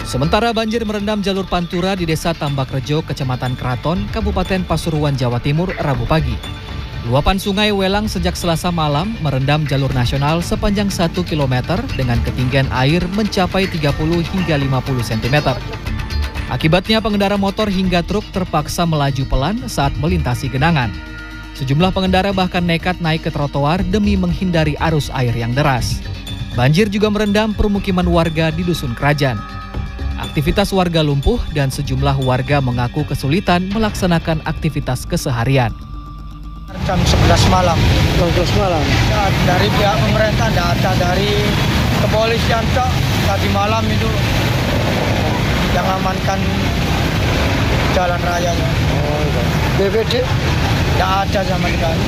Sementara banjir merendam jalur Pantura di Desa Tambakrejo, Kecamatan Keraton, Kabupaten Pasuruan, Jawa Timur, Rabu pagi. Luapan sungai Welang sejak Selasa malam merendam jalur nasional sepanjang 1 km dengan ketinggian air mencapai 30 hingga 50 cm. Akibatnya pengendara motor hingga truk terpaksa melaju pelan saat melintasi genangan. Sejumlah pengendara bahkan nekat naik ke trotoar demi menghindari arus air yang deras. Banjir juga merendam permukiman warga di Dusun Kerajaan. Aktivitas warga lumpuh dan sejumlah warga mengaku kesulitan melaksanakan aktivitas keseharian. Jam 11 malam. 11 malam. Ya, dari pihak pemerintah data dari kepolisian tadi malam itu yang amankan jalan rayanya. BPD? Tidak ada sama sekali.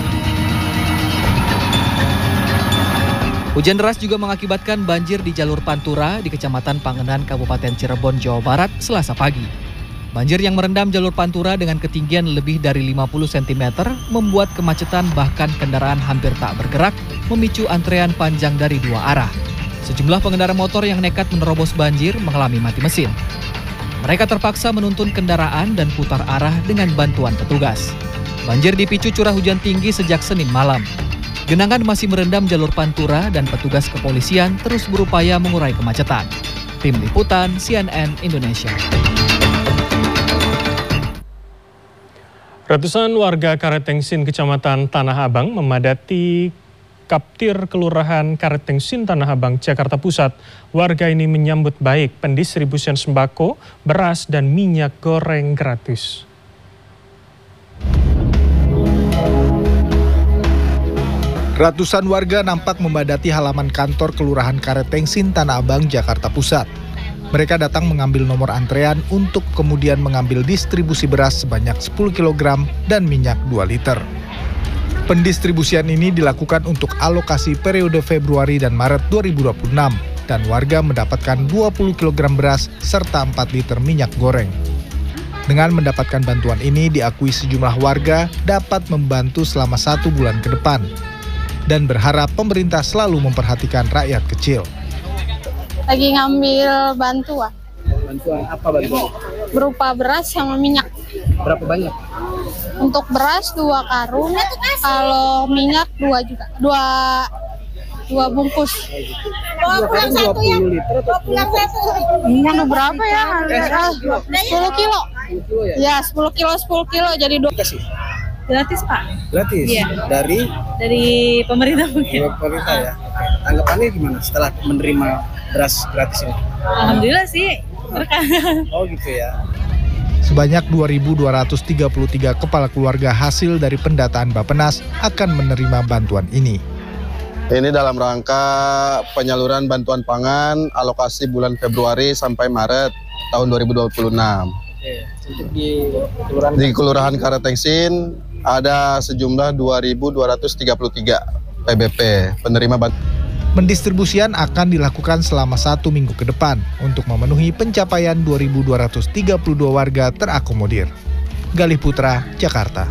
Hujan deras juga mengakibatkan banjir di jalur Pantura di Kecamatan Pangenan, Kabupaten Cirebon, Jawa Barat, Selasa pagi. Banjir yang merendam jalur Pantura dengan ketinggian lebih dari 50 cm membuat kemacetan bahkan kendaraan hampir tak bergerak, memicu antrean panjang dari dua arah. Sejumlah pengendara motor yang nekat menerobos banjir mengalami mati mesin. Mereka terpaksa menuntun kendaraan dan putar arah dengan bantuan petugas. Banjir dipicu curah hujan tinggi sejak Senin malam. Genangan masih merendam jalur Pantura dan petugas kepolisian terus berupaya mengurai kemacetan. Tim Liputan CNN Indonesia. Ratusan warga Karettengsin, Kecamatan Tanah Abang memadati Kaptir Kelurahan Karettengsin, Tanah Abang, Jakarta Pusat. Warga ini menyambut baik pendistribusian sembako, beras, dan minyak goreng gratis. Ratusan warga nampak memadati halaman kantor Kelurahan Karettengsin, Tanah Abang, Jakarta Pusat. Mereka datang mengambil nomor antrean untuk kemudian mengambil distribusi beras sebanyak 10 kg dan minyak 2 liter. Pendistribusian ini dilakukan untuk alokasi periode Februari dan Maret 2026 dan warga mendapatkan 20 kg beras serta 4 liter minyak goreng. Dengan mendapatkan bantuan ini diakui sejumlah warga dapat membantu selama 1 bulan ke depan dan berharap pemerintah selalu memperhatikan rakyat kecil. Lagi ngambil bantuan. Bantuan apa bantuan? Berupa beras sama minyak. Berapa banyak? Untuk beras 2 karung, kalau minyak 2 juga. 2 bungkus. 20 liter atau 10 liter? Minyak berapa ya? 10 kilo. 10 kilo ya? Ya, 10 kilo jadi 2. Kasih. Gratis, Pak. Gratis? Iya. Dari pemerintah mungkin. pemerintah ya? Oke. Tanggapannya gimana setelah menerima beras gratis ini? Alhamdulillah sih. Berkah. Oh gitu ya. Sebanyak 2.233 kepala keluarga hasil dari pendataan Bappenas akan menerima bantuan ini. Ini dalam rangka penyaluran bantuan pangan alokasi bulan Februari sampai Maret tahun 2026. Untuk di Kelurahan Karettengsin ada sejumlah 2.233 PBP penerima bantuan. Pendistribusian akan dilakukan selama 1 minggu ke depan untuk memenuhi pencapaian 2.232 warga terakomodir. Galih Putra, Jakarta.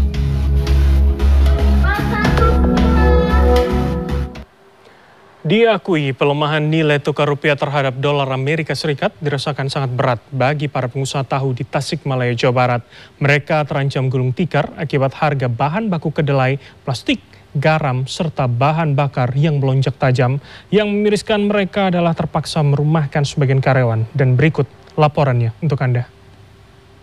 Diakui pelemahan nilai tukar rupiah terhadap dolar Amerika Serikat dirasakan sangat berat bagi para pengusaha tahu di Tasikmalaya, Jawa Barat. Mereka terancam gulung tikar akibat harga bahan baku kedelai, plastik, garam, serta bahan bakar yang melonjak tajam. Yang memiriskan mereka adalah terpaksa merumahkan sebagian karyawan. Dan berikut laporannya untuk Anda.